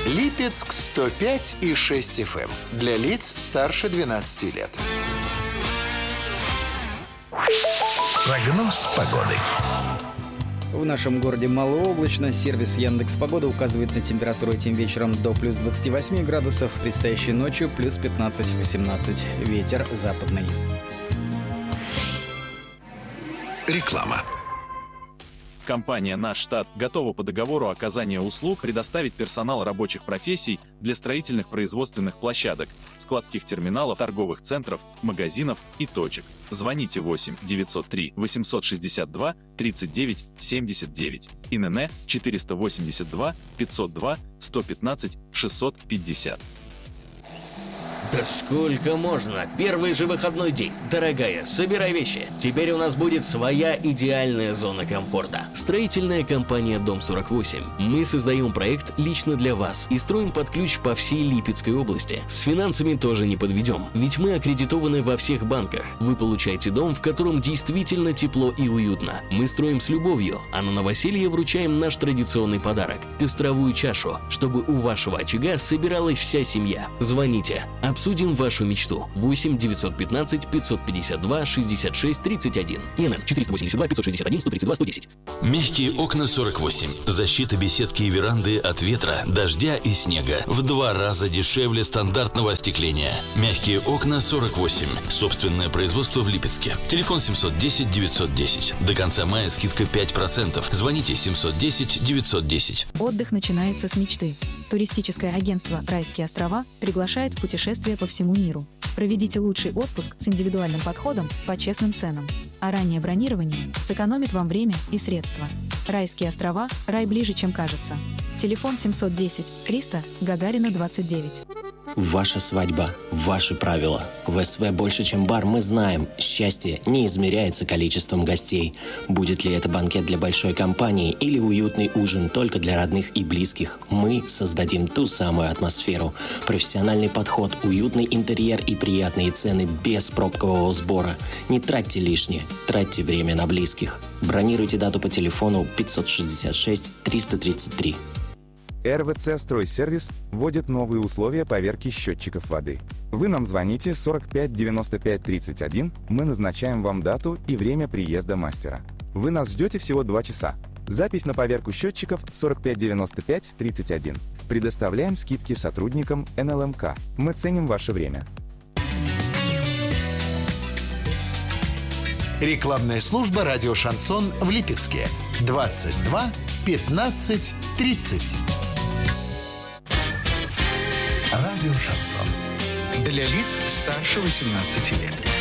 Липецк 105,6 FM. Для лиц старше 12 лет. Прогноз погоды. В нашем городе малооблачно. Сервис Яндекс.Погода указывает на температуру этим вечером до плюс 28 градусов, предстоящей ночью плюс 15-18. Ветер западный. Реклама. Компания «Наш штат» готова по договору оказания услуг предоставить персонал рабочих профессий для строительных производственных площадок, складских терминалов, торговых центров, магазинов и точек. Звоните 8 903 862 39 79. ИНН 482 502 115 650. Да сколько можно? Первый же выходной день. Дорогая, собирай вещи. Теперь у нас будет своя идеальная зона комфорта. Строительная компания «Дом 48». Мы создаем проект лично для вас и строим под ключ по всей Липецкой области. С финансами тоже не подведем, ведь мы аккредитованы во всех банках. Вы получаете дом, в котором действительно тепло и уютно. Мы строим с любовью, а на новоселье вручаем наш традиционный подарок – костровую чашу, чтобы у вашего очага собиралась вся семья. Звоните. Обсудим вашу мечту. 8 915 552 66 31. ИНН 482 561 132 110. Мягкие окна 48. Защита беседки и веранды от ветра, дождя и снега. В 2 раза дешевле стандартного остекления. Мягкие окна 48. Собственное производство в Липецке. Телефон 710 910. До конца мая скидка 5%. Звоните 710 910. Отдых начинается с мечты. Туристическое агентство «Райские острова» приглашает в путешествие по всему миру. Проведите лучший отпуск с индивидуальным подходом по честным ценам. А раннее бронирование сэкономит вам время и средства. «Райские острова» – рай ближе, чем кажется. Телефон 710 300 Гагарина 29. Ваша свадьба, ваши правила. В СВ больше, чем бар, мы знаем, счастье не измеряется количеством гостей. Будет ли это банкет для большой компании или уютный ужин только для родных и близких, мы создадим ту самую атмосферу. Профессиональный подход, уютный интерьер и приятные цены без пробкового сбора. Не тратьте лишнее, тратьте время на близких. Бронируйте дату по телефону 566 333. РВЦ «Стройсервис» вводит новые условия поверки счетчиков воды. Вы нам звоните 45 95 31, мы назначаем вам дату и время приезда мастера. Вы нас ждете всего 2 часа. Запись на поверку счетчиков 45 95 31. Предоставляем скидки сотрудникам НЛМК. Мы ценим ваше время. Рекламная служба «Радио Шансон» в Липецке. 22 15 30. Радио Шансон. Для лиц старше 18 лет.